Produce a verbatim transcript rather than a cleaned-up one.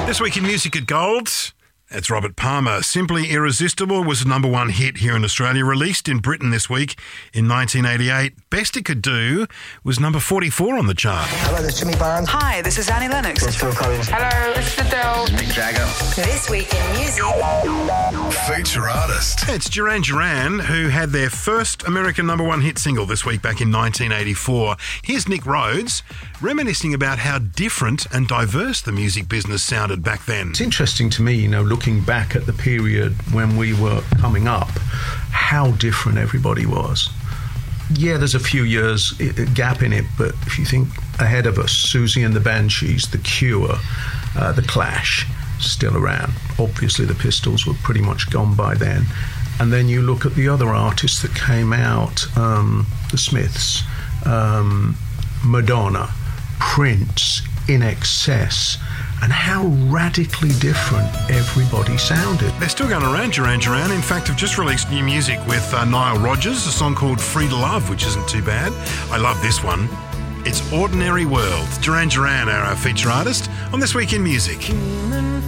This week in Music at Gold, it's Robert Palmer. Simply Irresistible was the number one hit here in Australia, released in Britain this week in nineteen eighty-eight. Best It Could Do was number forty-four on the chart. Hello, this is Jimmy Barnes. Hi, this is Annie Lennox. This is Phil Collins. Hello, it's Adele. Mick Jagger. This week in music. Feature artist. It's Duran Duran, who had their first American number one hit single this week back in nineteen eighty-four. Here's Nick Rhodes reminiscing about how different and diverse the music business sounded back then. It's interesting to me, you know, looking back at the period when we were coming up, how different everybody was. Yeah, there's a few years gap in it, but if you think ahead of us, Susie and the Banshees, The Cure, uh, The Clash, still around. Obviously the Pistols were pretty much gone by then. And then you look at the other artists that came out, um, the Smiths, um, Madonna, Prince, In Excess, and how radically different everybody sounded. They're still going around, Duran Duran. In fact, have just released new music with uh, Nile Rodgers, a song called Free to Love, which isn't too bad. I love this one. It's Ordinary World. Duran Duran, our feature artist, on This Week in Music. Human